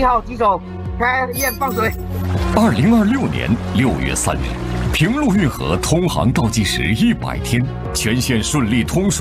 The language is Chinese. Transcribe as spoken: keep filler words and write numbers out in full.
一号机手开验放水。 二零二六年六月三日，平陆运河通航倒计时一百天，全线顺利通水。